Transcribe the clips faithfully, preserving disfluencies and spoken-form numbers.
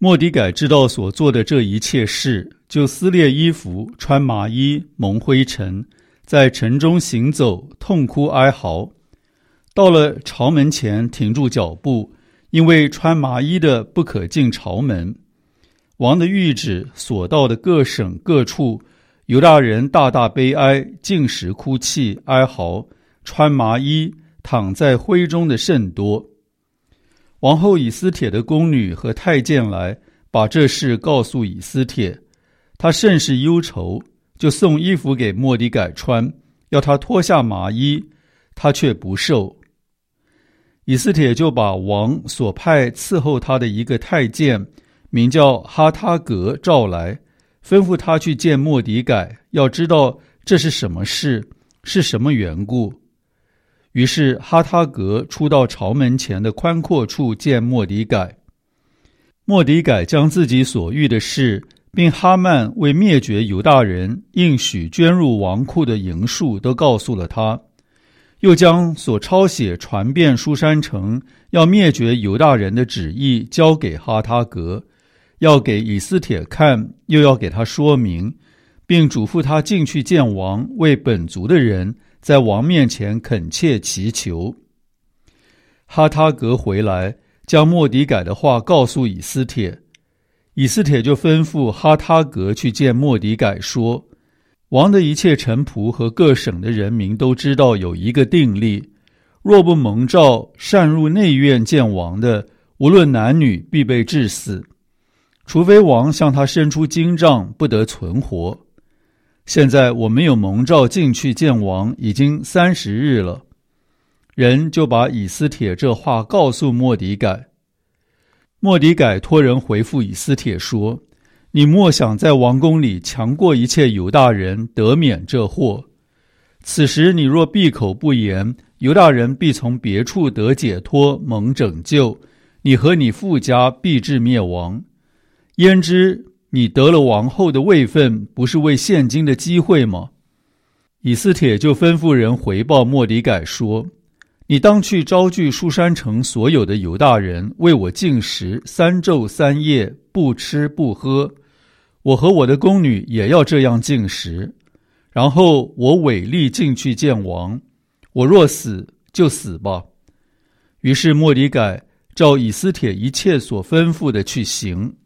末底改知道所做的这一切事，就撕裂衣服，穿麻衣，蒙灰尘，在城中行走，痛哭哀嚎。到了朝门前，停住脚步，因为穿麻衣的不可进朝门。王的谕旨所到的各省各处，犹大人大大悲哀，进食哭泣哀嚎，穿麻衣，躺在灰中的甚多。王后以斯帖的宫女和太监来，把这事告诉以斯帖，他甚是忧愁，就送衣服给末底改穿，要他脱下麻衣，他却不受。以斯帖就把王所派伺候他的一个太监，名叫哈他革，召来，吩咐他去见末底改，要知道这是什么事，是什么缘故。于是哈他革出到朝门前的宽阔处见末底改。末底改将自己所遇的事，并哈曼为灭绝犹大人应许捐入王库的营数都告诉了他，又将所抄写传遍书珊城要灭绝犹大人的旨意交给哈他革，要给以斯帖看，又要给他说明，并嘱咐他进去见王，为本族的人在王面前恳切祈求。哈他革回来，将末底改的话告诉以斯帖，以斯帖就吩咐哈他革去见末底改，说，王的一切臣仆和各省的人民都知道有一个定例，若不蒙召擅入内院见王的，无论男女，必被治死，除非王向他伸出金杖，不得存活。现在我没有蒙召进去见王，已经三十日了。人就把以斯帖这话告诉末底改。末底改托人回复以斯帖说，你莫想在王宫里强过一切犹大人，得免这祸。此时你若闭口不言，犹大人必从别处得解脱，蒙拯救，你和你父家必至灭亡。焉知你得了王后的位分，不是为现今的机会吗？以斯帖就吩咐人回报末底改说，你当去招聚书珊城所有的犹大人，为我禁食三昼三夜，不吃不喝。我和我的宫女也要这样禁食。然后我违例进去见王，我若死就死吧。于是末底改照以斯帖一切所吩咐的去行。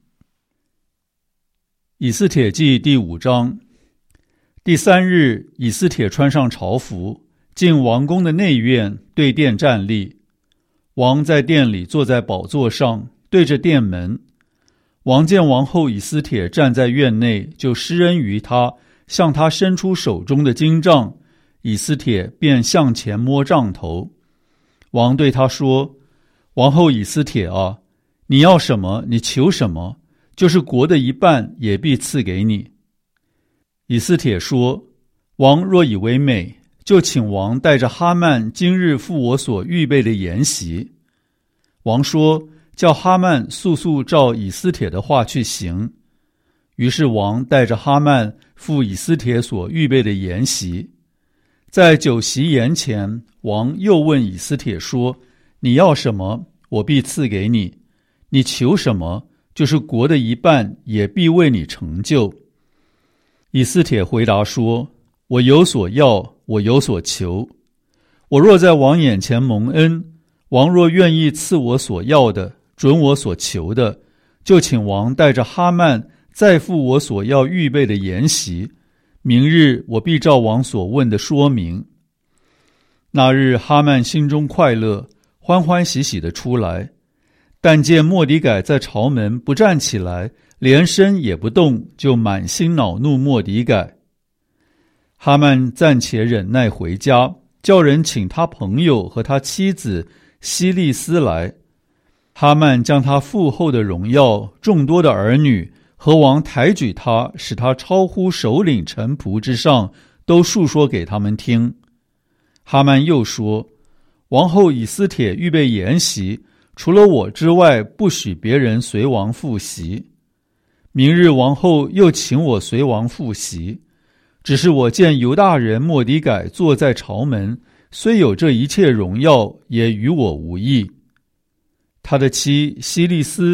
以斯帖记第五章。第三日，以斯帖穿上朝服，进王宫的内院，对殿站立。王在殿里坐在宝座上，对着殿门。王见王后以斯帖站在院内，就施恩于他，向他伸出手中的金杖，以斯帖便向前摸杖头。王对他说，王后以斯帖啊，你要什么，你求什么，就是国的一半也必赐给你。以斯帖说，王若以为美，就请王带着哈曼今日赴我所预备的筵席。王说，叫哈曼速速照以斯帖的话去行。于是王带着哈曼赴以斯帖所预备的筵席。在酒席筵前，王又问以斯帖说，你要什么，我必赐给你，你求什么，就是国的一半也必为你成就。以斯帖回答说，我有所要，我有所求。我若在王眼前蒙恩，王若愿意赐我所要的，准我所求的，就请王带着哈曼再赴我所要预备的筵席，明日我必照王所问的说明。那日哈曼心中快乐，欢欢喜喜地出来，但见末底改在朝门不站起来，连身也不动，就满心恼怒末底改。哈曼暂且忍耐回家，叫人请他朋友和他妻子希利斯来。哈曼将他父后的荣耀、众多的儿女和王抬举他，使他超乎首领臣仆之上，都述说给他们听。哈曼又说，王后以斯帖预备筵席，除了我之外，不许别人随王赴席。明日王后又请我随王赴席，只是我见犹大人末底改坐在朝门，虽有这一切荣耀，也与我无益。他的妻希利斯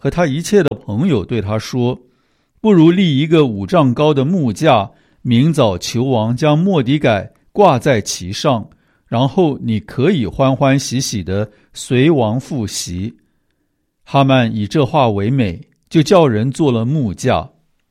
和他一切的朋友对他说，不如立一个五丈高的木架，明早求王将末底改挂在其上，然后你可以欢欢喜喜地随王赴席。哈曼以这话为美，就叫人做了木架。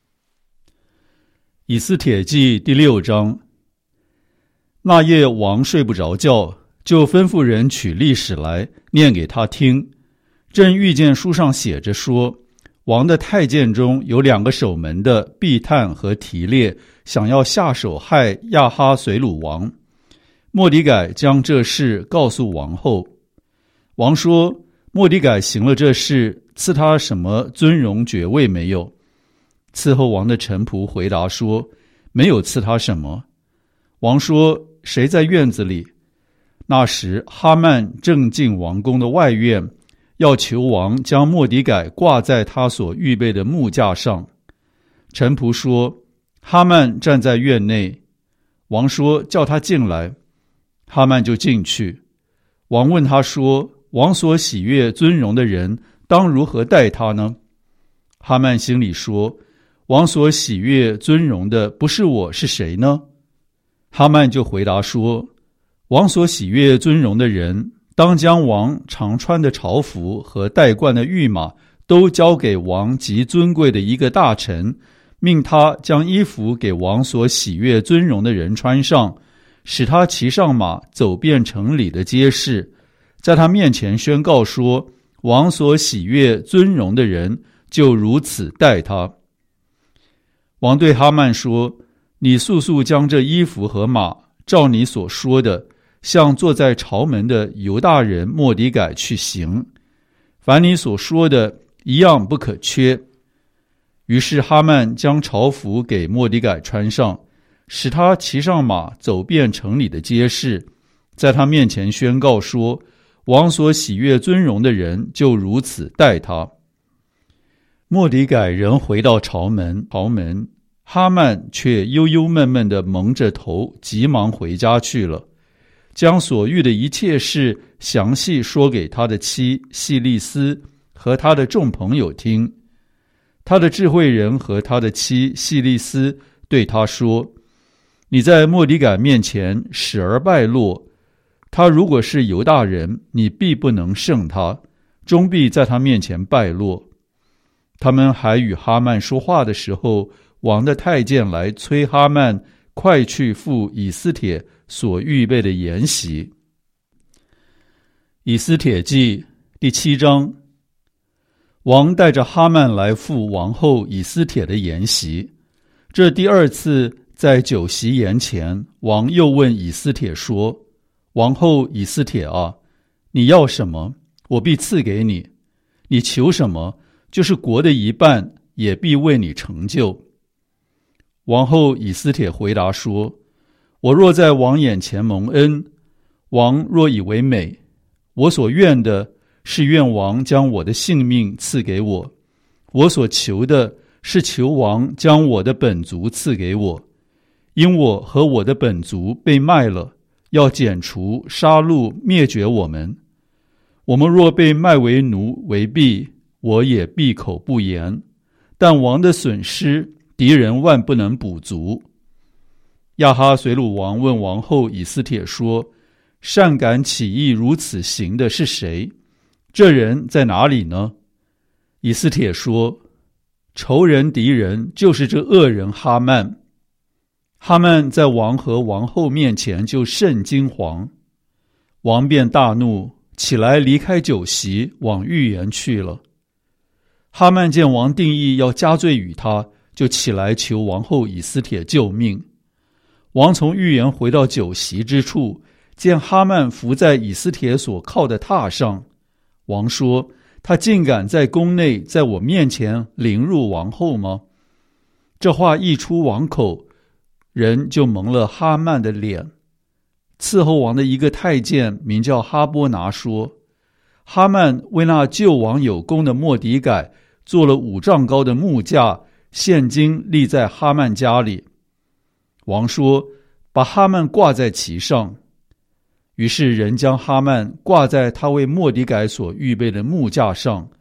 以斯帖记第六章。那夜王睡不着觉，就吩咐人取历史来念给他听。正遇见书上写着说，王的太监中有两个守门的毕探和提列，想要下手害亚哈随鲁王。末底改将这事告诉王后。王说，末底改行了这事，赐他什么尊荣爵位没有？伺候王的臣仆回答说，没有赐他什么。王说，谁在院子里？那时哈曼正进王宫的外院，要求王将末底改挂在他所预备的木架上。臣仆说，哈曼站在院内。王说，叫他进来。哈曼就进去。王问他说，王所喜悦尊荣的人当如何待他呢？哈曼心里说，王所喜悦尊荣的不是我，是谁呢？哈曼就回答说，王所喜悦尊荣的人，当将王常穿的朝服和戴冠的御马都交给王极尊贵的一个大臣，命他将衣服给王所喜悦尊荣的人穿上，使他骑上马走遍城里的街市，在他面前宣告说，王所喜悦尊荣的人就如此待他。王对哈曼说，你速速将这衣服和马照你所说的，向坐在朝门的犹大人末底改去行，凡你所说的一样不可缺。于是哈曼将朝服给末底改穿上，使他骑上马走遍城里的街市，在他面前宣告说，王所喜悦尊荣的人就如此待他。末底改人回到朝门，朝门哈曼却忧忧闷闷地蒙着头，急忙回家去了，将所遇的一切事详细说给他的妻细利斯和他的众朋友听。他的智慧人和他的妻细利斯对他说，你在末底改面前使而败落，他如果是犹大人，你必不能胜他，终必在他面前败落。他们还与哈曼说话的时候，王的太监来催哈曼快去赴以斯帖所预备的筵席。以斯帖记第七章。王带着哈曼来赴王后以斯帖的筵席。这第二次在酒席筵前，王又问以斯帖说，王后以斯帖啊，你要什么，我必赐给你；你求什么，就是国的一半，也必为你成就。王后以斯帖回答说，我若在王眼前蒙恩，王若以为美，我所愿的是愿王将我的性命赐给我，我所求的是求王将我的本族赐给我，因我和我的本族被卖了，要剪除杀戮灭绝我们。我们若被卖为奴为婢，我也闭口不言，但王的损失敌人万不能补足。亚哈随鲁王问王后以斯帖说，善敢起意如此行的是谁？这人在哪里呢？以斯帖说，仇人敌人就是这恶人哈曼。哈曼在王和王后面前就甚惊惶。王便大怒，起来离开酒席，往御园去了。哈曼见王定义要加罪于他，就起来求王后以斯帖救命。王从御园回到酒席之处，见哈曼伏在以斯帖所靠的榻上。王说，他竟敢在宫内在我面前凌辱王后吗？这话一出王口，人就蒙了哈曼的脸。伺候王的一个太监名叫哈波拿说，哈曼为那救王有功的末底改做了五丈高的木架，现今立在哈曼家里。王说，把哈曼挂在其上。于是人将哈曼挂在他为末底改所预备的木架上。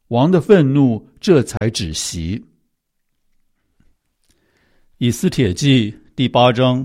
王的愤怒这才止息。以斯帖记第八章。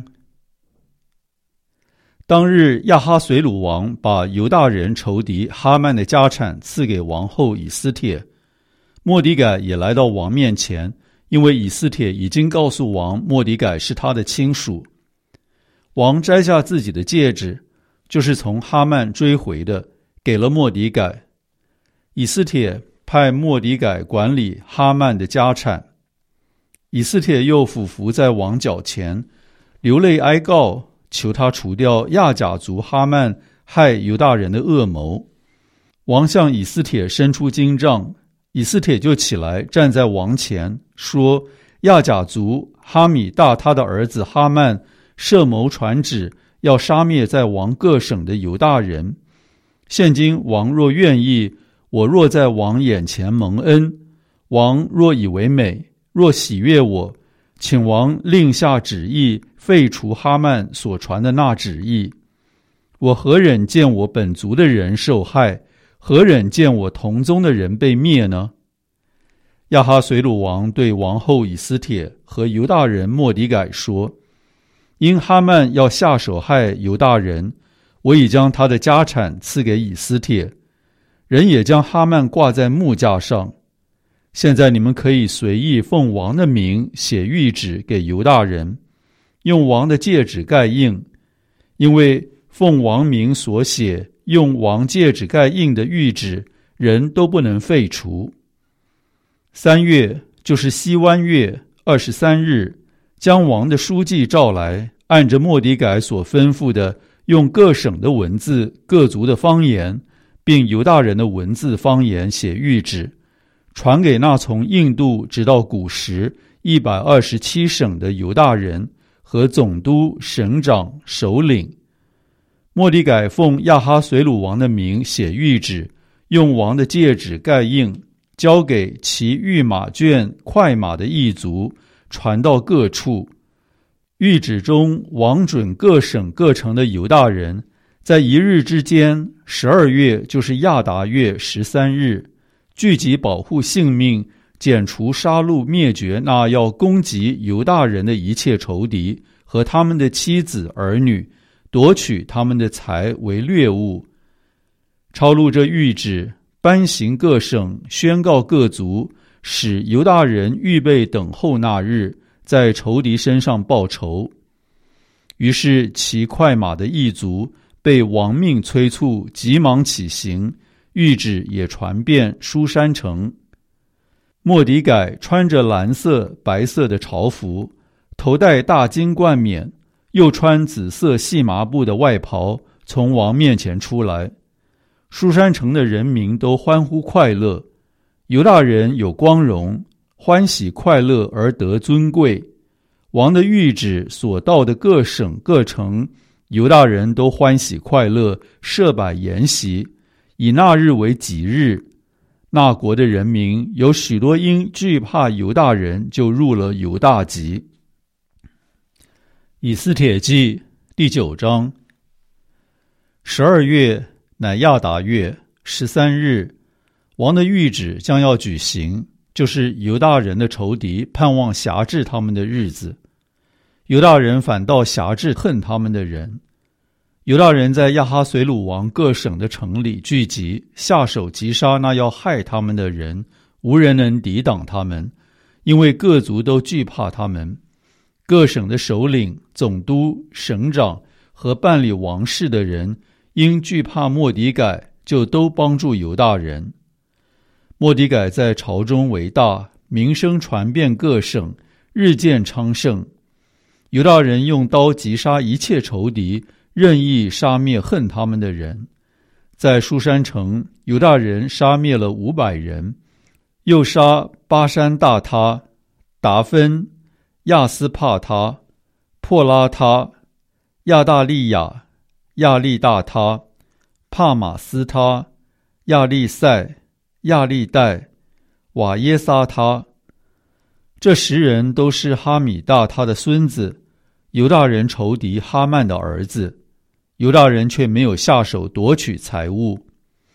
当日亚哈随鲁王把犹大人仇敌哈曼的家产赐给王后以斯帖，末底改也来到王面前，因为以斯帖已经告诉王末底改是他的亲属。王摘下自己的戒指，就是从哈曼追回的，给了末底改。以斯帖派末底改管理哈曼的家产。以斯帖又俯伏在王脚前，流泪哀告，求他除掉亚甲族哈曼害犹大人的恶谋。王向以斯帖伸出金杖，以斯帖就起来站在王前，说：亚甲族哈米大他的儿子哈曼设谋传旨，要杀灭在王各省的犹大人。现今王若愿意，我若在王眼前蒙恩，王若以为美，若喜悦我，请王令下旨意，废除哈曼所传的那旨意。我何忍见我本族的人受害，何忍见我同宗的人被灭呢？亚哈随鲁王对王后以斯帖和犹大人末底改说：因哈曼要下手害犹大人，我已将他的家产赐给以斯帖，人也将哈曼挂在木架上。现在你们可以随意奉王的名写谕旨给犹大人，用王的戒指盖印，因为奉王名所写用王戒指盖印的谕旨，人都不能废除。三月，就是西湾月二十三日，将王的书记召来，按着末底改所吩咐的，用各省的文字、各族的方言，并犹大人的文字方言写谕旨，传给那从印度直到古时一百二十七省的犹大人和总督、省长、首领。末底改奉亚哈随鲁王的名写谕旨，用王的戒指盖印，交给骑御马圈、快马的异族，传到各处。谕旨中，王准各省各城的犹大人，在一日之间，十二月就是亚达月十三日，聚集保护性命，剪除杀戮灭绝那要攻击犹大人的一切仇敌和他们的妻子儿女，夺取他们的财为掠物。抄录这谕旨，颁行各省，宣告各族，使犹大人预备等候那日，在仇敌身上报仇。于是骑快马的异族被王命催促，急忙起行，谕旨也传遍书珊城。末底改穿着蓝色、白色的朝服，头戴大金冠冕，又穿紫色细麻布的外袍，从王面前出来。书珊城的人民都欢呼快乐，犹大人有光荣，欢喜快乐而得尊贵。王的谕旨所到的各省各城，犹大人都欢喜快乐，设摆筵席，以那日为己日。那国的人民有许多因惧怕犹大人，就入了犹大籍。以斯帖记第九章。十二月，乃亚达月十三日，王的谕旨将要举行，就是犹大人的仇敌盼望辖制他们的日子。犹大人反倒辖制恨他们的人。犹大人在亚哈随鲁王各省的城里聚集，下手击杀那要害他们的人，无人能抵挡他们，因为各族都惧怕他们。各省的首领、总督、省长和办理王事的人，因惧怕末底改，就都帮助犹大人。末底改在朝中为大，名声传遍各省，日渐昌盛。犹大人用刀击杀一切仇敌，任意杀灭恨他们的人。在书珊城，犹大人杀灭了五百人，又杀巴山大他、达芬、亚斯帕他、破拉他、亚大利亚、亚利大他、帕马斯他、亚利塞、亚利代、瓦耶撒他。这十人都是哈米大他的孙子，犹大人仇敌哈曼的儿子。犹大人却没有下手夺取财物。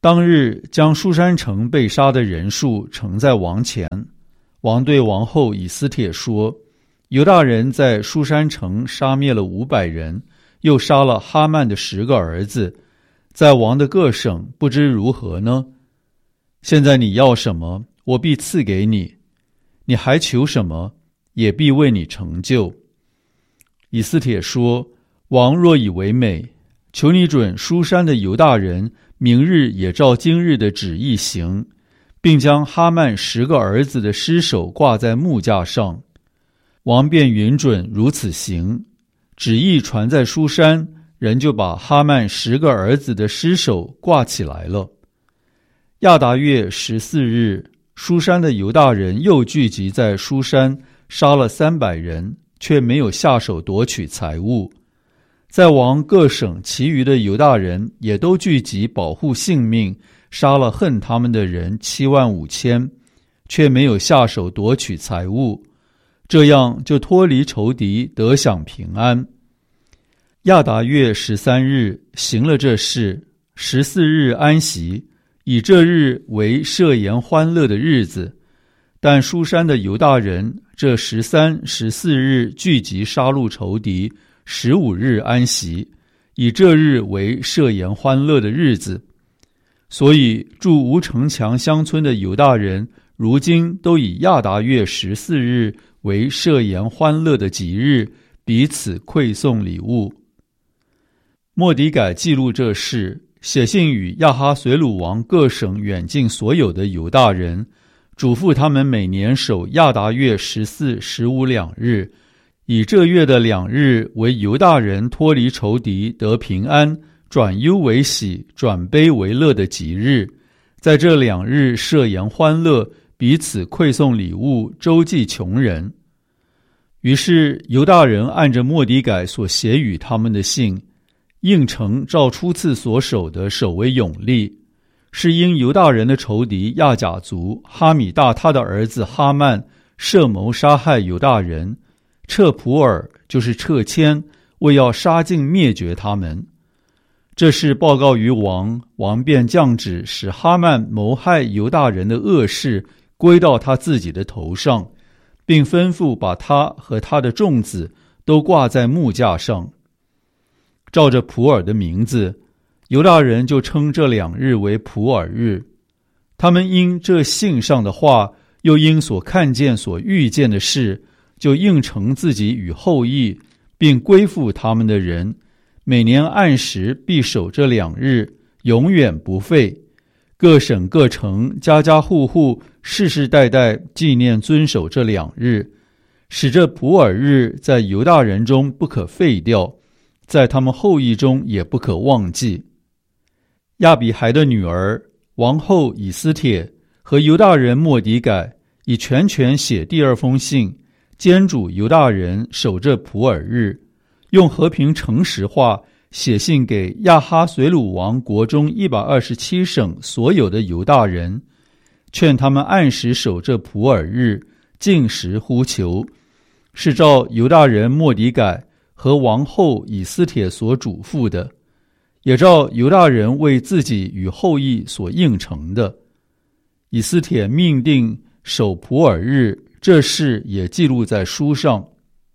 当日将书珊城被杀的人数呈在王前。王对王后以斯帖说，犹大人在书珊城杀灭了五百人，又杀了哈曼的十个儿子，在王的各省不知如何呢？现在你要什么，我必赐给你，你还求什么，也必为你成就。以斯帖说，王若以为美，求你准书珊的犹大人明日也照今日的旨意行，并将哈曼十个儿子的尸首挂在木架上。王便允准如此行，旨意传在书珊，人就把哈曼十个儿子的尸首挂起来了。亚达月十四日，书珊的犹大人又聚集在书珊，杀了三百人，却没有下手夺取财物。在王各省其余的犹大人也都聚集保护性命，杀了恨他们的人七万五千，却没有下手夺取财物，这样就脱离仇敌，得享平安。亚达月十三日行了这事，十四日安息，以这日为设筵欢乐的日子。但书珊的犹大人这十三、十四日聚集杀戮仇敌，十五日安息，以这日为设筵欢乐的日子。所以住无城墙乡村的犹大人，如今都以亚达月十四日为设筵欢乐的吉日，彼此馈送礼物。末底改记录这事，写信与亚哈随鲁王各省远近所有的犹大人，嘱咐他们每年守亚达月十四、十五两日，以这月的两日为犹大人脱离仇敌，得平安，转忧为喜，转悲为乐的吉日。在这两日设筵欢乐，彼此馈送礼物，周济穷人。于是犹大人按着末底改所写与他们的信，应承照初次所守的守为永立，是因犹大人的仇敌亚甲族哈米大他的儿子哈曼设谋杀害犹大人，撤普尔就是撤迁，为要杀尽灭绝他们。这事报告于王，王便降旨使哈曼谋害犹大人的恶事归到他自己的头上，并吩咐把他和他的众子都挂在木架上。照着普尔的名字，犹大人就称这两日为普尔日。他们因这信上的话，又因所看见所遇见的事，就应承自己与后裔，并归附他们的人，每年按时必守这两日，永远不废。各省各城家家户户世世代代纪念遵守这两日，使这普尔日在犹大人中不可废掉，在他们后裔中也不可忘记。亚比孩的女儿王后以斯帖和犹大人末底改以全权写第二封信，监主犹大人守这普尔日，用和平诚实话写信给亚哈随鲁王国中一百二十七省所有的犹大人，劝他们按时守这普尔日，禁食呼求，是照犹大人末底改和王后以斯帖所嘱咐的，也照犹大人为自己与后裔所应承的。以斯帖命定守普尔日，这事也记录在书上。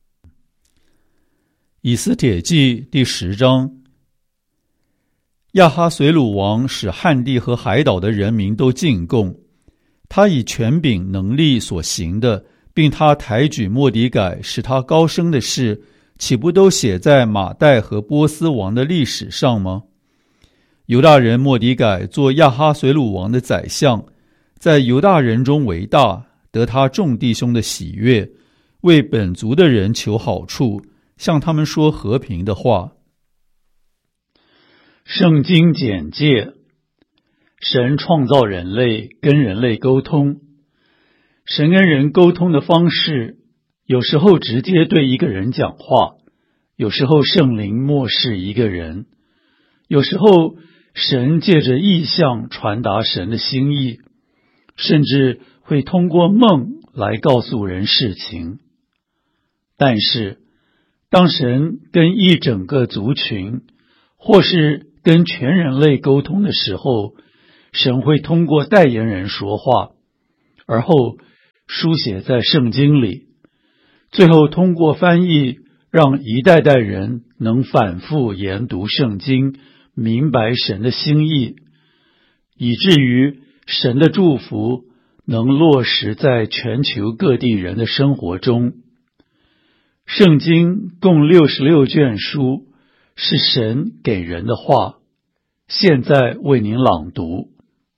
以斯帖记第十章。亚哈随鲁王使汉地和海岛的人民都进贡，他以权柄能力所行的，并他抬举末底改使他高升的事，岂不都写在马代和波斯王的历史上吗？犹大人末底改做亚哈随鲁王的宰相，在犹大人中为大，得他众弟兄的喜悦，为本族的人求好处，向他们说和平的话。圣经简介：神创造人类，跟人类沟通。神跟人沟通的方式，有时候直接对一个人讲话，有时候圣灵默示一个人，有时候神借着异象传达神的心意，甚至会通过梦来告诉人事情。但是当神跟一整个族群或是跟全人类沟通的时候， 神会通过代言人说话，而后书写在圣经里，最后通过翻译让一代代人能反复研读圣经，明白神的心意，以至于神的祝福能落实在全球各地人的生活中。圣经共六十六卷书，是神给人的话，现在为您朗读。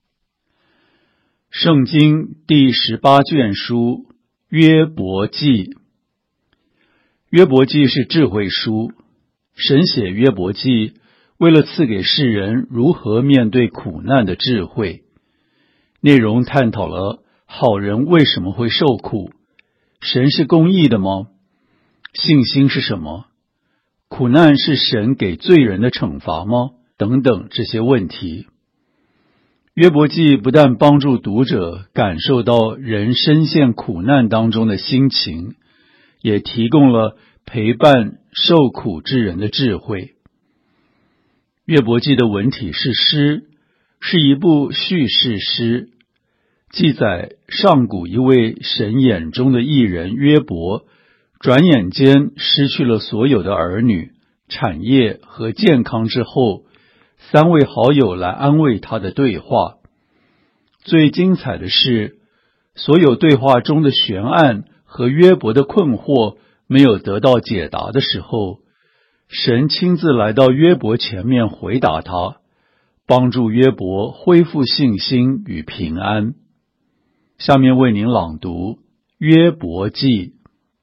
圣经第十八卷书，约伯记。约伯记是智慧书，神写约伯记，为了赐给世人如何面对苦难的智慧。内容探讨了好人为什么会受苦，神是公义的吗？信心是什么？苦难是神给罪人的惩罚吗？等等这些问题。约伯记不但帮助读者感受到人深陷苦难当中的心情，也提供了陪伴受苦之人的智慧。约伯记的文体是诗，是一部叙事诗，记载上古一位神眼中的义人约伯，转眼间失去了所有的儿女、产业和健康之后，三位好友来安慰他的对话。最精彩的是，所有对话中的悬案和约伯的困惑没有得到解答的时候，神亲自来到约伯前面回答他，帮助约伯恢复信心与平安。下面为您朗读约伯记。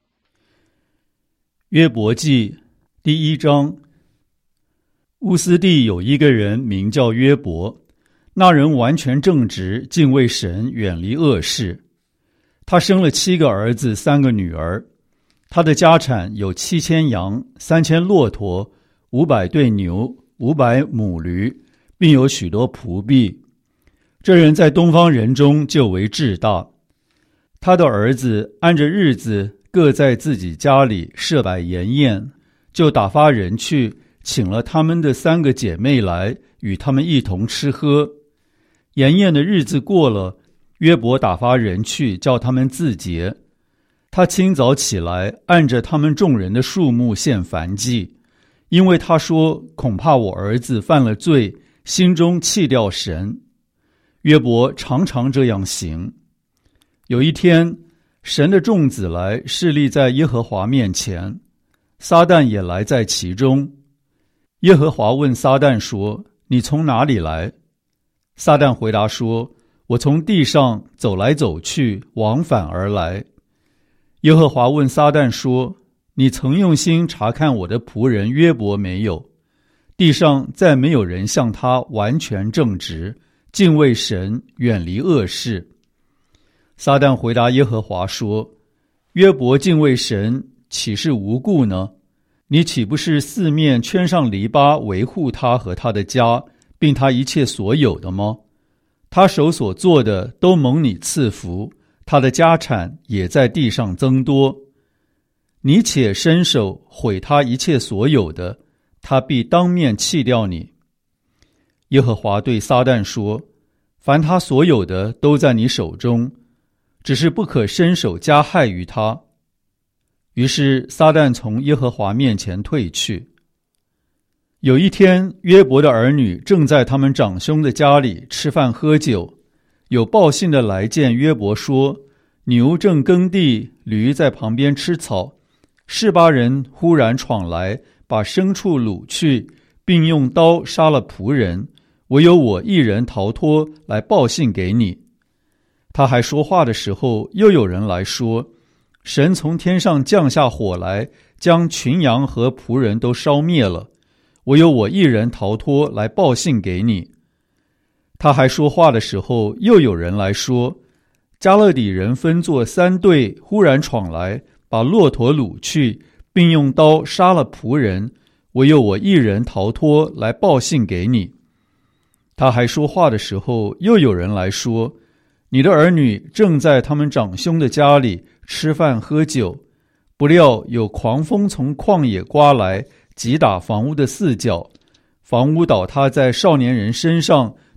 约伯记第一章。乌斯地有一个人名叫约伯，那人完全正直，敬畏神，远离恶事。他生了七个儿子，三个女儿。他的家产有七千羊，三千骆驼，五百对牛，五百母驴，并有许多仆婢。这人在东方人中就为至大。他的儿子按着日子各在自己家里设摆筵宴，就打发人去请了他们的三个姐妹来，与他们一同吃喝。筵宴的日子过了，约伯打发人去叫他们自洁。他清早起来，按着他们众人的数目献燔祭，因为他说恐怕我儿子犯了罪，心中弃掉神。约伯常常这样行。有一天，神的众子来侍立在耶和华面前，撒旦也来在其中。耶和华问撒旦说：你从哪里来？撒旦回答说：我从地上走来走去，往返而来。耶和华问撒旦说：你曾用心查看我的仆人约伯没有？地上再没有人像他完全正直，敬畏神，远离恶事。撒旦回答耶和华说：约伯敬畏神，岂是无故呢？你岂不是四面圈上篱笆，维护他和他的家，并他一切所有的吗？他手所做的都蒙你赐福，他的家产也在地上增多。你且伸手毁他一切所有的，他必当面弃掉你。耶和华对撒旦说：凡他所有的都在你手中，只是不可伸手加害于他。于是撒旦从耶和华面前退去。有一天，约伯的儿女正在他们长兄的家里吃饭喝酒，有报信的来见约伯说：牛正耕地，驴在旁边吃草，示巴人忽然闯来，把牲畜掳去，并用刀杀了仆人，唯有我一人逃脱，来报信给你。他还说话的时候，又有人来说：神从天上降下火来，将群羊和仆人都烧灭了，唯有我一人逃脱，来报信给你。他还说话的时候，又有人来说：加勒底人分作三队，忽然闯来，把骆驼掳去，并用刀杀了仆人，唯有我一人逃脱，来报信给你。他还说话的时候，又有人来说：你的儿女正在他们长兄的家里吃饭喝酒，不料有狂风从旷野刮来，击打房屋的四角，房屋倒塌在少年人身上，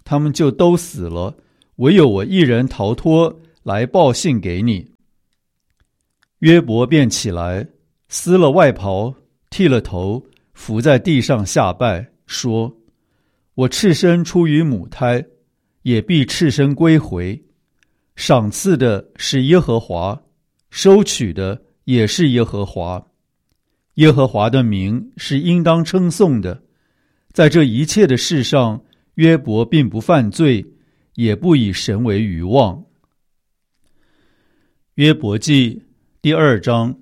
他们就都死了，唯有我一人逃脱，来报信给你。约伯便起来，撕了外袍，剃了头，伏在地上下拜，说：我赤身出于母胎，也必赤身归回。赏赐的是耶和华，收取的也是耶和华。耶和华的名是应当称颂的。在这一切的事上，约伯并不犯罪，也不以神为愚妄。约伯记第二章。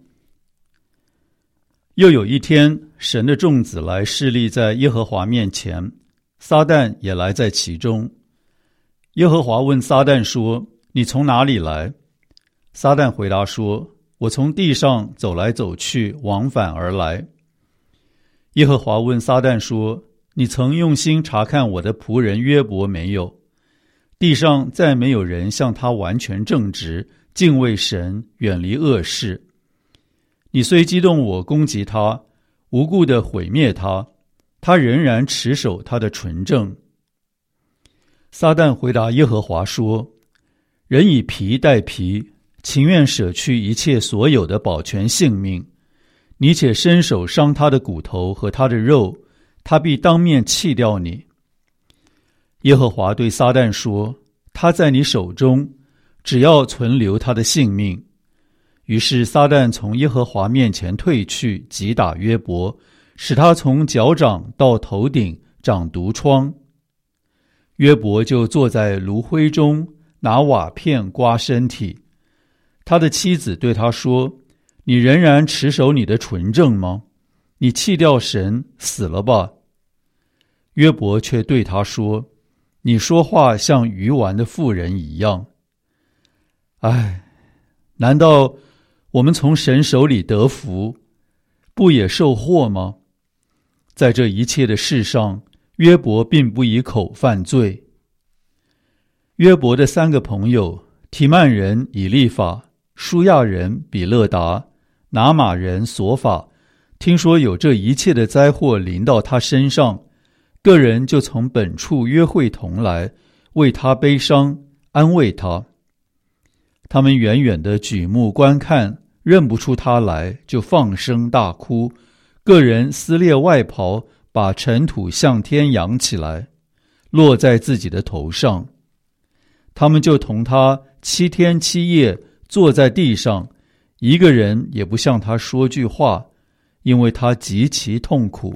又有一天，神的众子来侍立在耶和华面前，撒旦也来在其中。耶和华问撒旦说：你从哪里来？撒旦回答说：我从地上走来走去，往返而来。耶和华问撒旦说：你曾用心查看我的仆人约伯没有？地上再没有人像他完全正直，敬畏神，远离恶事。你虽激动我攻击他，无故地毁灭他，他仍然持守他的纯正。撒旦回答耶和华说：人以皮代皮，情愿舍去一切所有的保全性命。你且伸手伤他的骨头和他的肉，他必当面弃掉你。耶和华对撒旦说：他在你手中，只要存留他的性命。于是撒旦从耶和华面前退去，击打约伯，使他从脚掌到头顶长毒疮。约伯就坐在炉灰中，拿瓦片刮身体。他的妻子对他说：你仍然持守你的纯正吗？你弃掉神，死了吧。约伯却对他说：你说话像愚顽的妇人一样。唉，难道我们从神手里得福，不也受祸吗？在这一切的事上，约伯并不以口犯罪。约伯的三个朋友，提曼人以利法、舒亚人比勒达、拿玛人索法，听说有这一切的灾祸临到他身上，个人就从本处约会同来，为他悲伤，安慰他。他们远远地举目观看，认不出他来，就放声大哭，个人撕裂外袍，把尘土向天扬起来，落在自己的头上。他们就同他七天七夜坐在地上，一个人也不向他说句话，因为他极其痛苦。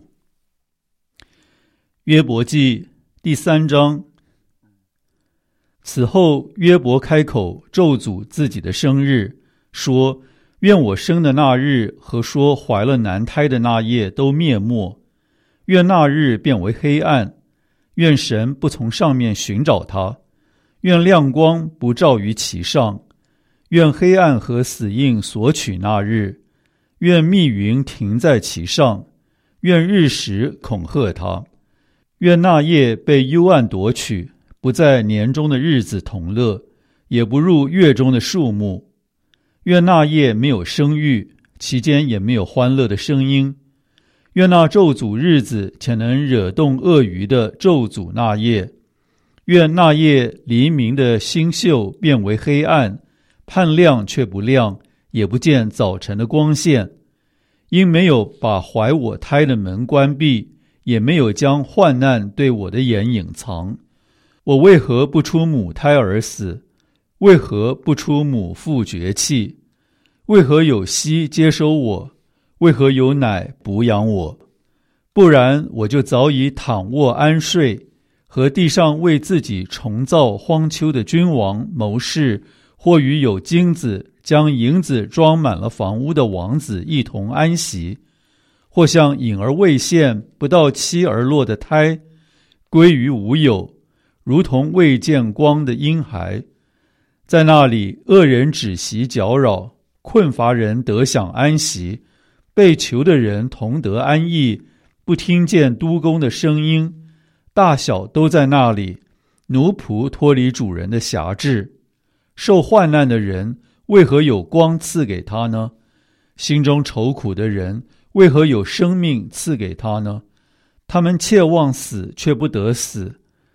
约伯记第三章。此后约伯开口咒诅自己的生日，说：愿我生的那日和说怀了男胎的那夜都灭没，愿那日变为黑暗，愿神不从上面寻找他，愿亮光不照于其上，愿黑暗和死印索取那日，愿密云停在其上，愿日食恐吓他，愿那夜被幽暗夺取，不在年中的日子同乐，也不入月中的数目。愿那夜没有生育，其间也没有欢乐的声音。愿那咒诅日子且能惹动鳄鱼的咒诅那夜。愿那夜黎明的星宿变为黑暗，盼亮却不亮，也不见早晨的光线。因没有把怀我胎的门关闭，也没有将患难对我的眼隐藏。我为何不出母胎而死？为何不出母腹绝气？为何有息接收我？为何有奶哺养我？不然我就早已躺卧安睡，和地上为自己重造荒丘的君王谋士，或与有金子将银子装满了房屋的王子一同安息，或像隐而未现不到期而落的胎，归于无有，如同未见光的婴孩。在那里恶人止息搅扰，困乏人得享安息，被囚的人同得安逸，不听见督工的声音，大小都在那里，奴仆脱离主人的辖制。受患难的人为何有光赐给他呢？心中愁苦的人为何有生命赐给他呢？他们切望死却不得死，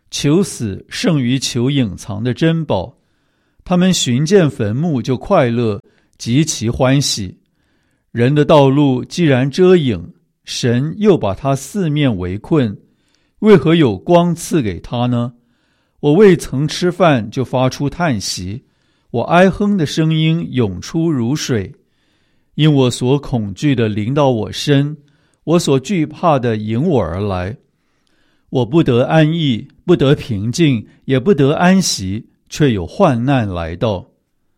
求死胜于求隐藏的珍宝。他们寻见坟墓就快乐，极其欢喜。人的道路既然遮影，神又把他四面围困，为何有光赐给他呢？我未曾吃饭就发出叹息，我哀哼的声音涌出如水。因我所恐惧的临到我身，我所惧怕的迎我而来。我不得安逸，不得平静，也不得安息，却有患难来到。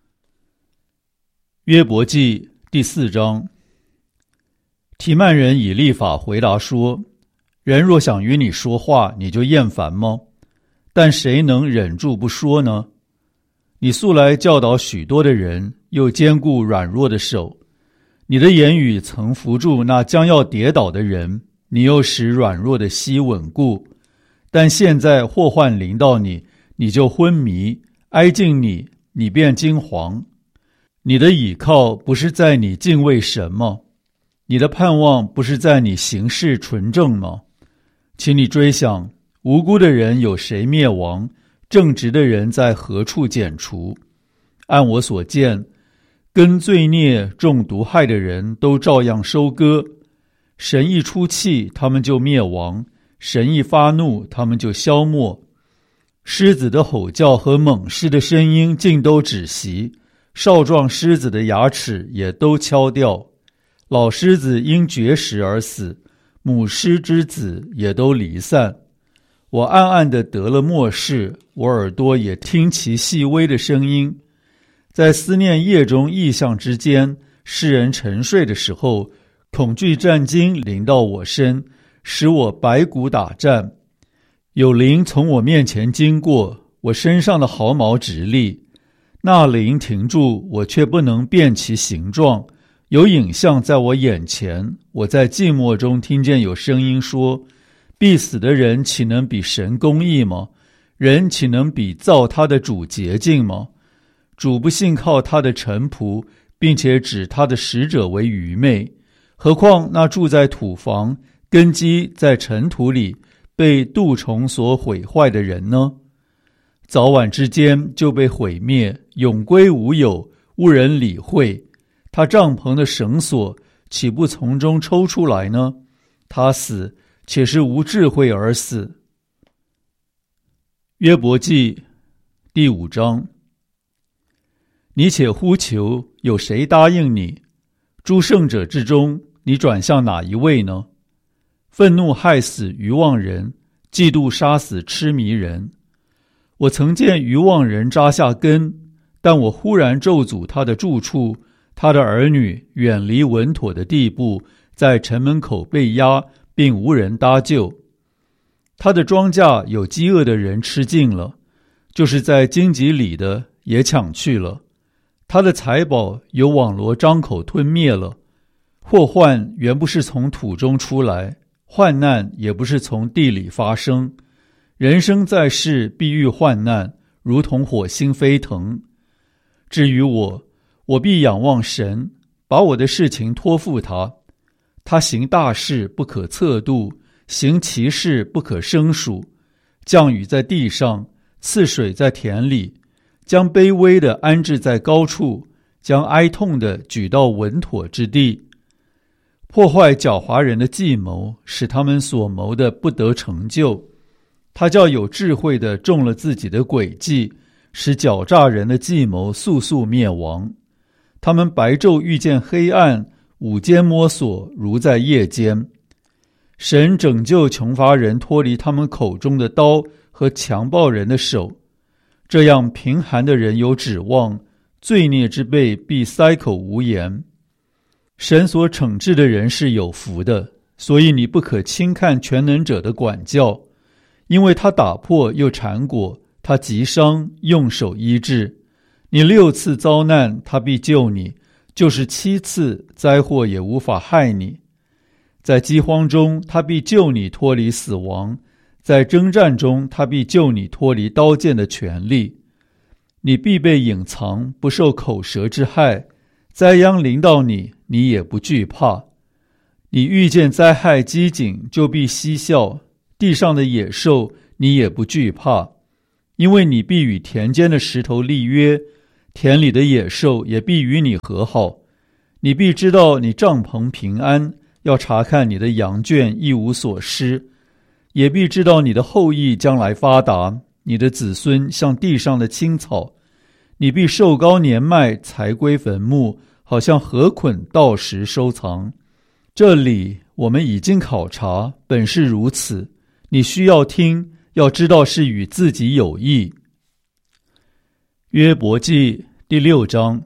约伯记第四章。提曼人以利法回答说：人若想与你说话，你就厌烦吗？但谁能忍住不说呢？你素来教导许多的人，又坚固软弱的手。你的言语曾扶住那将要跌倒的人，你又使软弱的膝稳固。但现在祸患临到你，你就昏迷；挨近你，你便惊惶。你的倚靠不是在你敬畏神吗？你的盼望不是在你行事纯正吗？请你追想，无辜的人有谁灭亡？正直的人在何处剪除？按我所见，跟罪孽中毒害的人都照样收割。神一出气，他们就灭亡；神一发怒，他们就消没。狮子的吼叫和猛狮的声音尽都止息，少壮狮子的牙齿也都敲掉。老狮子因绝食而死，母狮之子也都离散。我暗暗地得了默视，我耳朵也听其细微的声音。在思念夜中异象之间，世人沉睡的时候，恐惧战惊临到我身，使我白骨打颤。有灵从我面前经过，我身上的毫毛直立。那灵停住，我却不能辨其形状。有影像在我眼前，我在寂寞中听见有声音说：必死的人岂能比神公义吗？人岂能比造他的主洁净吗？主不信靠他的臣仆，并且指他的使者为愚昧。何况那住在土房，根基在尘土里，被蠹虫所毁坏的人呢？早晚之间就被毁灭，永归无有，无人理会。他帐篷的绳索岂不从中抽出来呢？他死，且是无智慧而死。约伯记第五章。你且呼求，有谁答应你？诸圣者之中，你转向哪一位呢？愤怒害死愚妄人，嫉妒杀死痴迷人。我曾见愚妄人扎下根，但我忽然咒诅他的住处，他的儿女远离稳妥的地步，在城门口被压，并无人搭救。他的庄稼有饥饿的人吃尽了，就是在荆棘里的也抢去了。他的财宝有网罗张口吞灭了。祸患原不是从土中出来，患难也不是从地里发生。人生在世必遇患难，如同火星飞腾。至于我，我必仰望神，把我的事情托付他。他行大事不可测度，行奇事不可胜数。降雨在地上，赐水在田里，将卑微的安置在高处，将哀痛的举到稳妥之地。破坏狡猾人的计谋，使他们所谋的不得成就。他叫有智慧的中了自己的诡计，使狡诈人的计谋速速灭亡。他们白昼遇见黑暗，午间摸索如在夜间。神拯救穷乏人脱离他们口中的刀和强暴人的手，这样贫寒的人有指望，罪孽之辈必塞口无言。神所惩治的人是有福的，所以你不可轻看全能者的管教，因为他打破又缠裹，他击伤用手医治。你六次遭难，他必救你；就是七次，灾祸也无法害你。在饥荒中，他必救你脱离死亡；在征战中，他必救你脱离刀剑的权利。你必被隐藏，不受口舌之害；灾殃临到你，你也不惧怕。你遇见灾害饥馑，就必嬉笑；地上的野兽， 你也不惧怕，因为你必与田间的石头立约，田里的野兽也必与你和好。你必知道你帐篷平安，要查看你的羊圈一无所失，也必知道你的后裔将来发达，你的子孙像地上的青草。你必寿高年迈，才归坟墓，好像禾捆到时收藏。这里我们已经考察，本是如此。你需要听，要知道是与自己有益。约伯记第六章。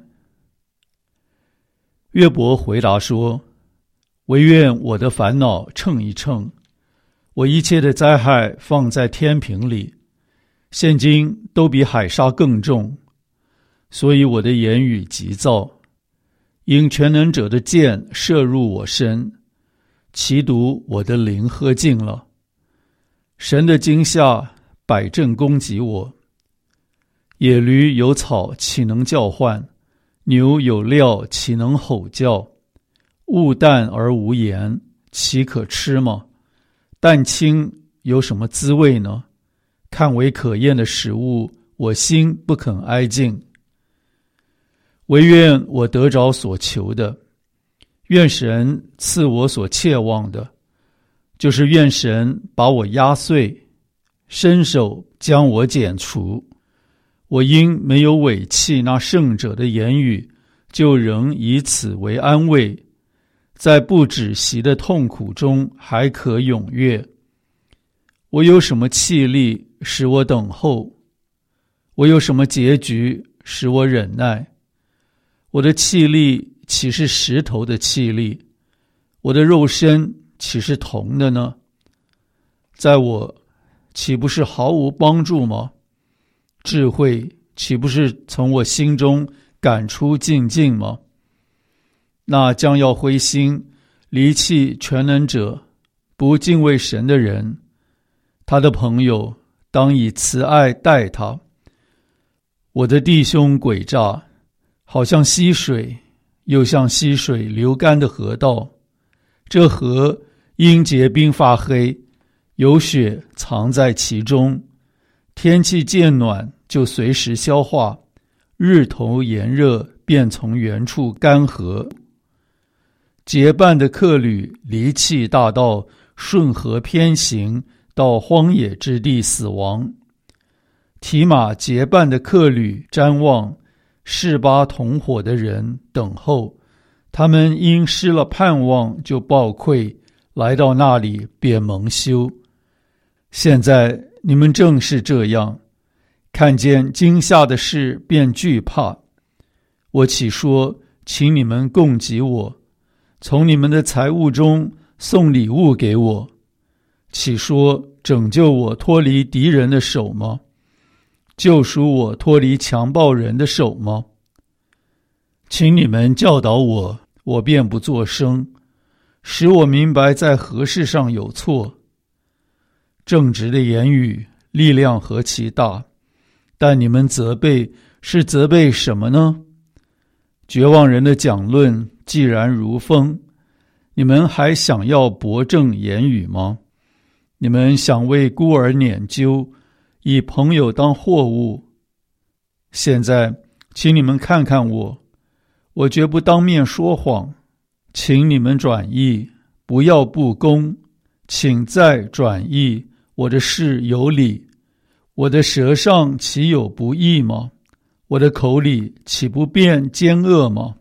约伯回答说：惟愿我的烦恼称一称，我一切的灾害放在天平里，现今都比海沙更重。所以我的言语急躁，因全能者的箭射入我身，其毒我的灵喝尽了。神的惊吓百阵攻击我。野驴有草岂能叫唤？牛有料岂能吼叫？物淡而无盐，岂可吃吗？蛋清有什么滋味呢？看为可厌的食物，我心不肯挨近。惟愿我得着所求的，愿神赐我所切望的，就是愿神把我压碎，伸手将我剪除。我因没有违弃那圣者的言语，就仍以此为安慰，在不止息的痛苦中还可踊跃。我有什么气力使我等候？我有什么结局使我忍耐？我的气力岂是石头的气力？我的肉身岂是铜的呢？在我岂不是毫无帮助吗？智慧岂不是从我心中赶出尽尽吗？那将要灰心离弃全能者，不敬畏神的人，他的朋友当以慈爱待他。我的弟兄诡诈，好像溪水，又像溪水流干的河道。这河因结冰发黑，有雪藏在其中。天气渐暖，就随时消化；日头炎热，便从原处干涸。结伴的客旅离弃大道，顺河偏行，到荒野之地死亡。提马结伴的客旅瞻望，示巴同伙的人等候，他们因失了盼望，就暴愧，来到那里便蒙羞。现在你们正是这样，看见惊吓的事便惧怕。我岂说，请你们供给我，从你们的财物中送礼物给我？岂说拯救我脱离敌人的手吗？救赎我脱离强暴人的手吗？请你们教导我，我便不作声，使我明白在何事上有错。正直的言语力量何其大，但你们责备是责备什么呢？绝望人的讲论既然如风，你们还想要驳正言语吗？你们想为孤儿拈阄，以朋友当货物。现在请你们看看我，我绝不当面说谎。请你们转意，不要不公，请再转意。我的事有理，我的舌上岂有不义吗？我的口里岂不辩奸恶吗？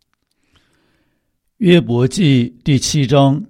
约伯记第七章。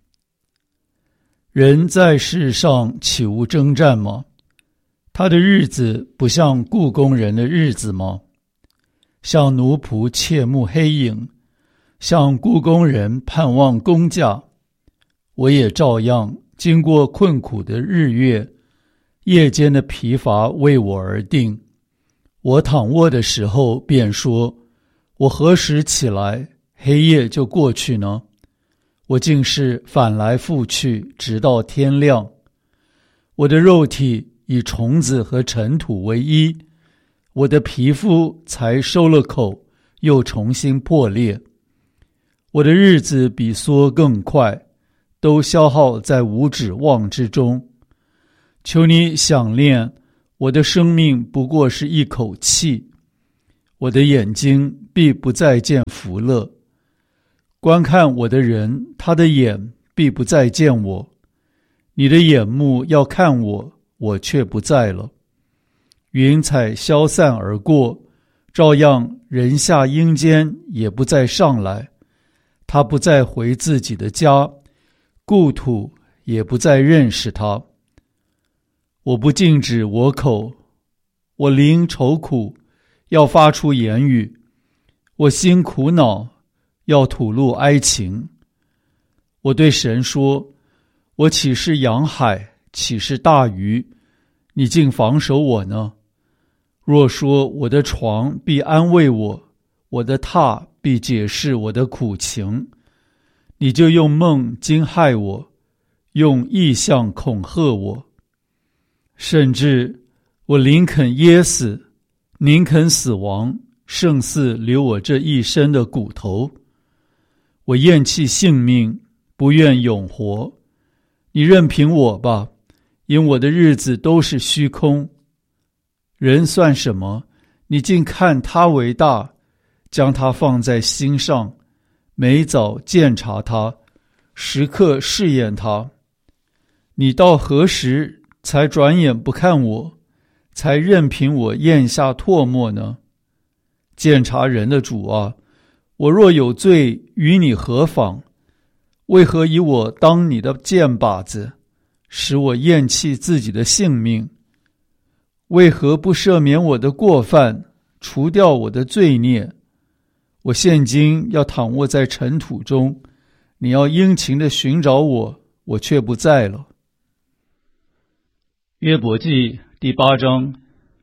人在世上岂无征战吗？他的日子不像雇工人的日子吗？像奴仆切慕黑影，像雇工人盼望工价。我也照样经过困苦的日月，夜间的疲乏为我而定。我躺卧的时候便说，我何时起来，黑夜就过去呢？我竟是反来覆去，直到天亮。我的肉体以虫子和尘土为衣，我的皮肤才收了口，又重新破裂。我的日子比梭更快，都消耗在无指望之中。 求你想念，我的生命不过是一口气，我的眼睛必不再见福乐。观看我的人，他的眼必不再见我。你的眼目要看我，我却不在了。云彩消散而过，照样人下阴间也不再上来。他不再回自己的家，故土也不再认识他。我不禁止我口，我灵愁苦，要发出言语，我心苦恼，要吐露哀情。我对神说，我岂是洋海，岂是大鱼，你竟防守我呢？若说我的床必安慰我，我的榻必解释我的苦情，你就用梦惊骇我，用异象恐吓我。甚至我宁肯噎死，宁肯死亡，胜似留我这一身的骨头。我厌弃性命，不愿永活。你任凭我吧，因我的日子都是虚空。人算什么？你竟看他为大，将他放在心上，每早鉴察他，时刻试验他。你到何时才转眼不看我，才任凭我咽下唾沫呢？鉴察人的主啊，我若有罪，与你何妨？为何以我当你的箭靶子，使我厌弃自己的性命？为何不赦免我的过犯，除掉我的罪孽？我现今要躺卧在尘土中，你要殷勤地寻找我，我却不在了。约伯记第八章。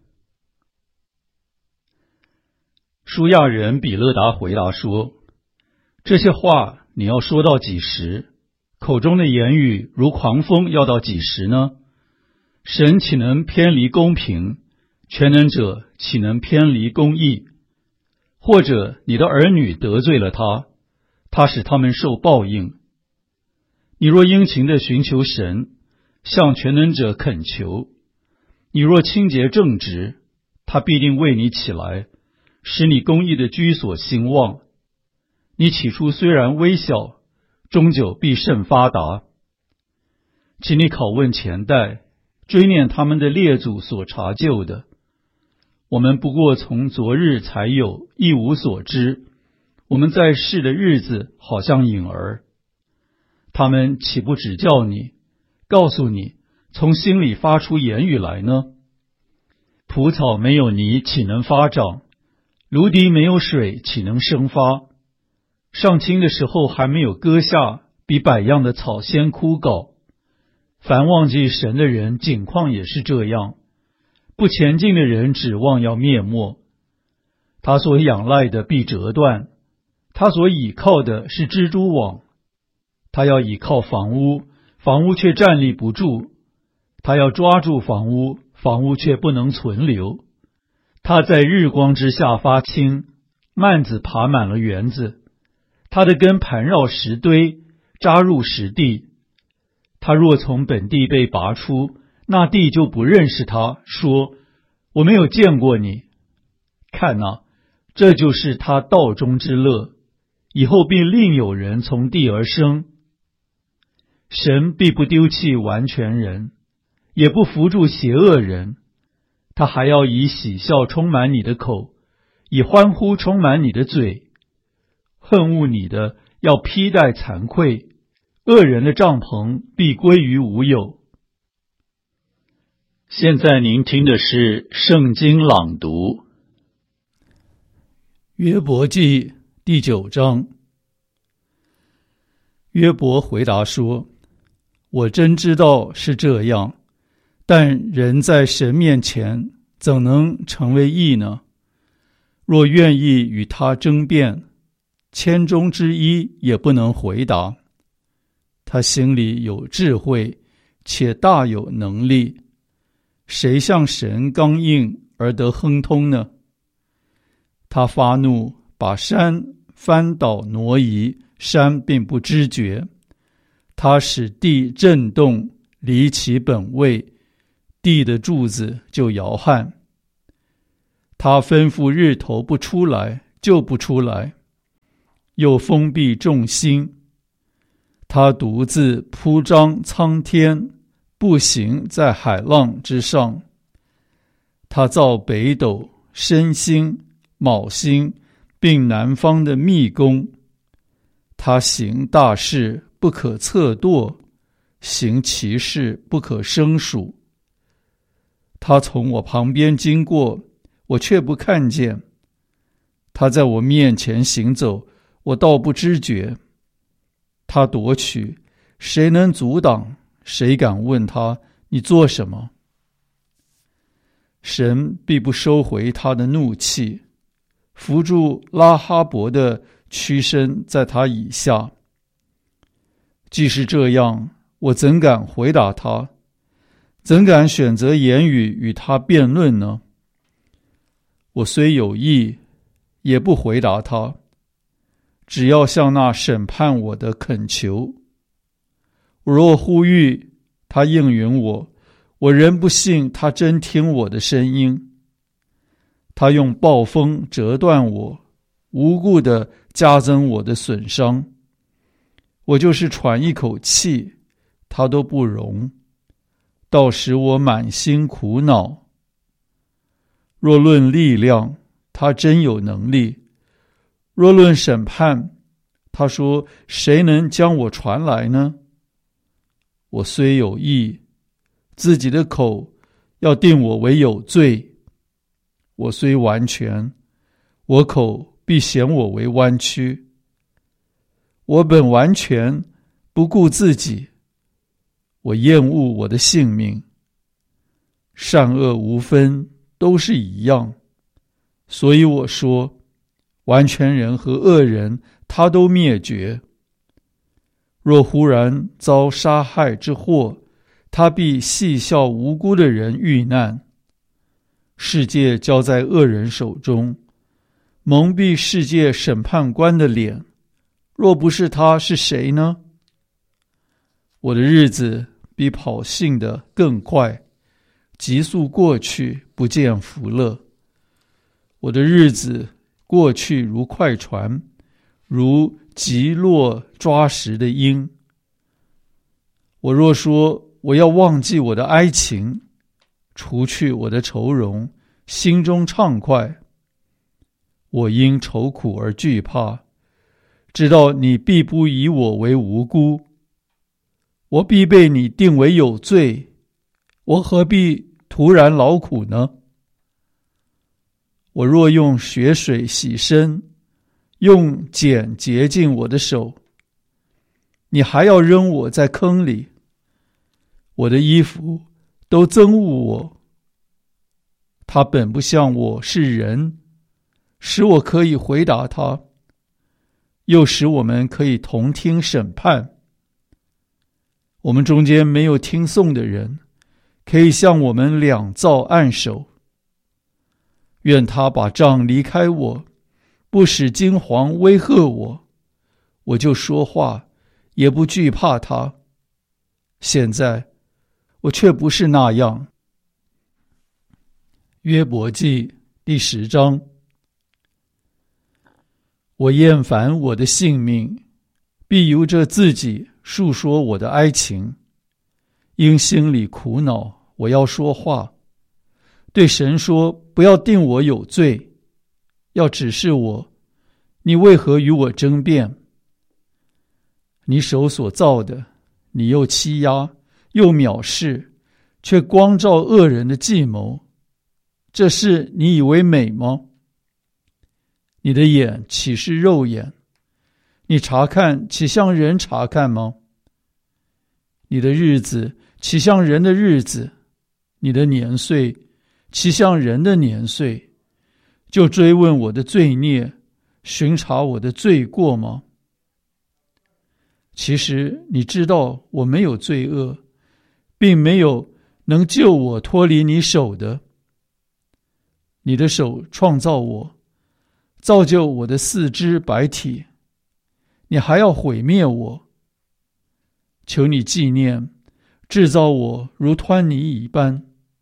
舒亚人比勒达回答说，这些话你要说到几时？口中的言语如狂风，要到几时呢？神岂能偏离公平？全能者岂能偏离公义？或者你的儿女得罪了他，他使他们受报应。你若殷勤地寻求神，向全能者恳求，你若清洁正直，他必定为你起来，使你公义的居所兴旺。你起初虽然微小，终究必甚发达。请你拷问前代，追念他们的列祖所查究的。我们不过从昨日才有，一无所知。我们在世的日子好像影儿。他们岂不指教你，告诉你，从心里发出言语来呢？蒲草没有泥，岂能发长？芦荻没有水，岂能生发？上青的时候还没有割下，比百样的草先枯槁。凡忘记神的人，景况也是这样。不前进的人指望要灭没，他所仰赖的必折断，他所倚靠的是蜘蛛网。他要倚靠房屋，房屋却站立不住；他要抓住房屋，房屋却不能存留。他在日光之下发青，蔓子爬满了园子。他的根盘绕石堆，扎入石地。他若从本地被拔出，那地就不认识他，说，我没有见过你。看哪，这就是他道中之乐，以后必另有人从地而生。神必不丢弃完全人，也不扶助邪恶人。他还要以喜笑充满你的口，以欢呼充满你的嘴。恨恶你的要披戴惭愧，恶人的帐篷必归于无有。现在您听的是圣经朗读。约伯记第九章。约伯回答说，我真知道是这样，但人在神面前怎能成为义呢？若愿意与他争辩，千中之一也不能回答。他心里有智慧，且大有能力，谁向神刚硬而得亨通呢？他发怒，把山翻倒挪移，山并不知觉。他使地震动，离其本位， 地的柱子就摇撼。他吩咐日头不出来就不出来，又封闭众星。他独自铺张苍天，步行在海浪之上。他造北斗、申星、昴星，并南方的密宫。他行大事不可测度，行其事不可胜数。他从我旁边经过，我却不看见；他在我面前行走，我倒不知觉。他夺取，谁能阻挡？谁敢问他，你做什么？神必不收回他的怒气，扶住拉哈伯的屈身在他以下。既是这样，我怎敢回答他？怎敢选择言语与他辩论呢？我虽有意，也不回答他，只要向那审判我的恳求。我若呼吁，他应允我，我仍不信他真听我的声音。他用暴风折断我，无故地加增我的损伤。我就是喘一口气，他都不容，倒使我满心苦恼。若论力量，他真有能力；若论审判，他说谁能将我传来呢？我虽有意，自己的口要定我为有罪；我虽完全，我口必显我为弯曲。我本完全，不顾自己，我厌恶我的性命。善恶无分，都是一样。所以我说，完全人和恶人，他都灭绝。若忽然遭杀害之祸，他必戏笑无辜的人遇难。世界交在恶人手中，蒙蔽世界审判官的脸。若不是他，是谁呢？我的日子比跑信的更快，急速过去，不见福乐。我的日子过去如快船，如急落抓食的鹰。我若说我要忘记我的哀情，除去我的愁容，心中畅快，我因愁苦而惧怕，知道你必不以我为无辜。我必被你定为有罪，我何必突然劳苦呢？我若用血水洗身，用碱洁净我的手，你还要扔我在坑里。我的衣服都憎恶我。他本不像我是人，使我可以回答他，又使我们可以同听审判。我们中间没有听讼的人，可以向我们两造按手。愿他把杖离开我，不使惊惶威吓我，我就说话，也不惧怕他。现在我却不是那样。约伯记第十章。我厌烦我的性命，必由着自己述说我的哀情。因心里苦恼，我要说话，对神说，不要定我有罪，要指示我，你为何与我争辩？你手所造的，你又欺压，又藐视，却光照恶人的计谋，这事你以为美吗？你的眼岂是肉眼？你查看岂像人查看吗？你的日子岂像人的日子？你的年岁岂像人的年岁？就追问我的罪孽，巡查我的罪过吗？其实你知道我没有罪恶，并没有能救我脱离你手的。你的手创造我，造就我的四肢百体，你还要毁灭我。求你纪念，制造我如湍泥一般，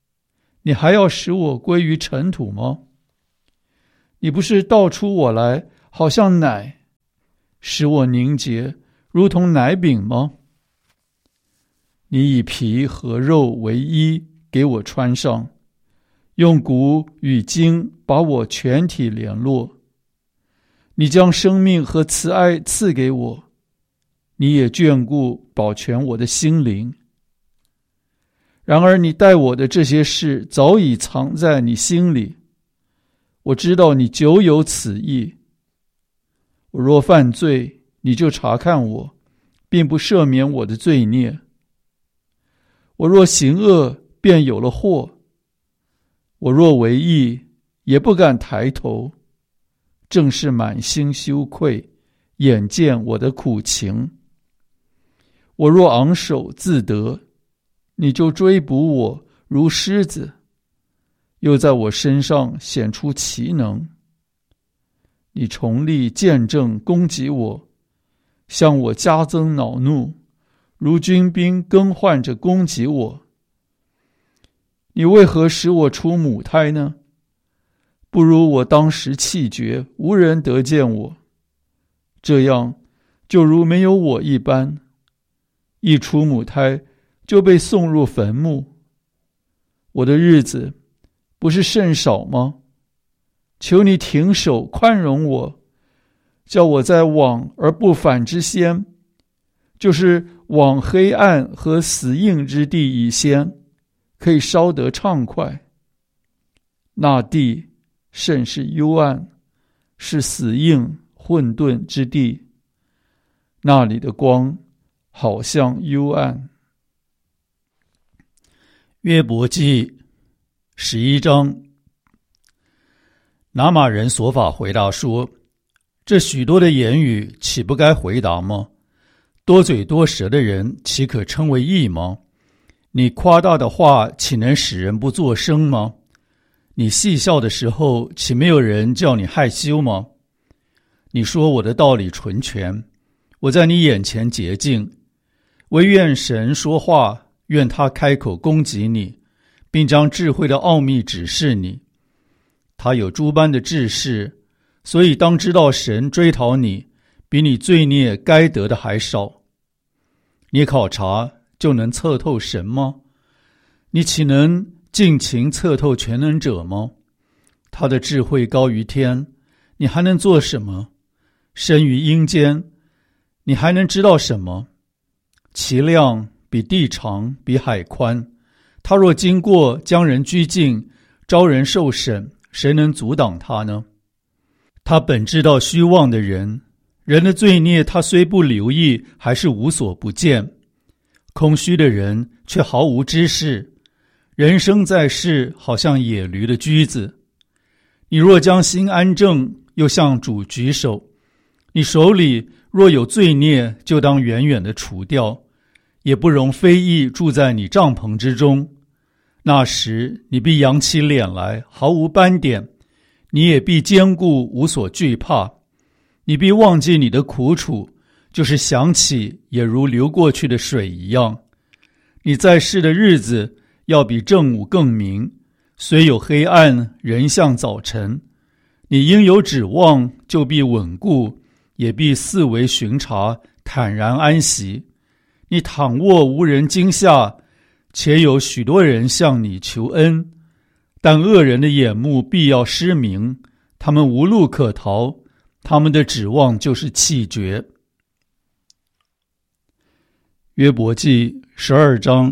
你还要使我归于尘土吗？你不是倒出我来，好像奶，使我凝结，如同奶饼吗？你以皮和肉为衣，给我穿上，用骨与筋把我全体联络。你将生命和慈爱赐给我，你也眷顾保全我的心灵。然而你待我的这些事早已藏在你心里，我知道你久有此意。我若犯罪，你就查看我，并不赦免我的罪孽。我若行恶，便有了祸。我若为义，也不敢抬头，正是满心羞愧，眼见我的苦情。我若昂首自得，你就追捕我如狮子，又在我身上显出奇能。你重力见证攻击我，向我加增恼怒，如军兵更换着攻击我。你为何使我出母胎呢？不如我当时气绝，无人得见我，这样就如没有我一般。一出母胎就被送入坟墓。我的日子不是甚少吗？求你停手宽容我，叫我在往而不返之先，就是往黑暗和死硬之地以先，可以稍得畅快。那地甚是幽暗，是死硬混沌之地，那里的光好像幽暗。 约伯记十一章。拿玛人所法回答说：这许多的言语岂不该回答吗？多嘴多舌的人岂可称为义吗？你夸大的话岂能使人不作声吗？你戏笑的时候岂没有人叫你害羞吗？你说我的道理纯全，我在你眼前洁净，唯愿神说话，愿他开口攻击你，并将智慧的奥秘指示你。他有诸般的智识，所以当知道神追讨你，比你罪孽该得的还少。你考察就能测透神吗？你岂能尽情测透全能者吗？他的智慧高于天，你还能做什么？生于阴间，你还能知道什么？其量比地长，比海宽。他若经过，将人拘禁，招人受审，谁能阻挡他呢？他本知道虚妄的人，人的罪孽他虽不留意，还是无所不见。空虚的人却毫无知识，人生在世，好像野驴的驹子。你若将心安正，又向主举手，你手里若有罪孽，就当远远地除掉，也不容非义住在你帐篷之中。那时你必扬起脸来，毫无斑点，你也必坚固，无所惧怕。你必忘记你的苦楚，就是想起也如流过去的水一样。你在世的日子要比正午更明，虽有黑暗，仍像早晨。你应有指望，就必稳固，也必四围巡查，坦然安息。你躺卧无人惊吓，且有许多人向你求恩，但恶人的眼目必要失明，他们无路可逃，他们的指望就是气绝。约伯记十二章。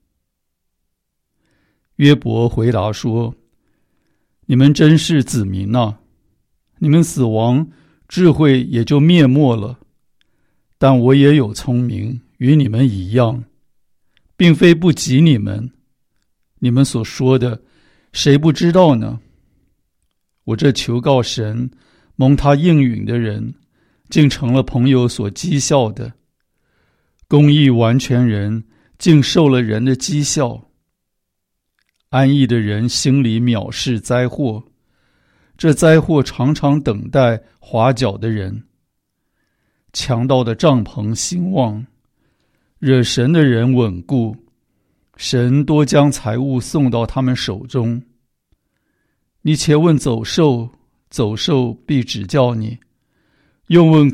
约伯回答说：你们真是子民啊，你们死亡，智慧也就灭没了。但我也有聪明，与你们一样，并非不及你们。你们所说的，谁不知道呢？我这求告神，蒙他应允的人，竟成了朋友所讥笑的。公义完全人，竟受了人的讥笑。安逸的人心里藐视灾祸，这灾祸常常等待滑脚的人。强盗的帐篷兴旺，惹神的人稳固， 神多将财物送到他们手中。你且问走兽，走兽必指教你；又问